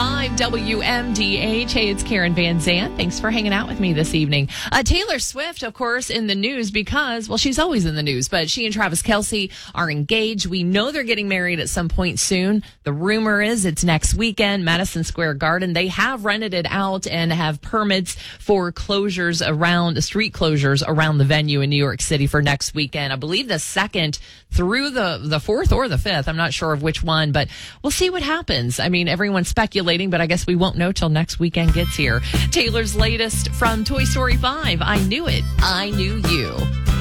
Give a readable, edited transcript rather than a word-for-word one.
101.5 WMDH. Hey, it's Karen Van Zandt. Thanks for hanging out with me this evening. Taylor Swift, of course, in the news because, well, she's always in the news, but she and Travis Kelce are engaged. We know they're getting married at some point soon. The rumor is it's next weekend, Madison Square Garden. They have rented it out and have permits for street closures around the venue in New York City for next weekend. I believe the 2nd through the 4th or the 5th. I'm not sure of which one, but we'll see what happens. I mean, everyone's speculating, but I guess we won't know till next weekend gets here. Taylor's latest from Toy Story 5, I Knew It, I Knew You.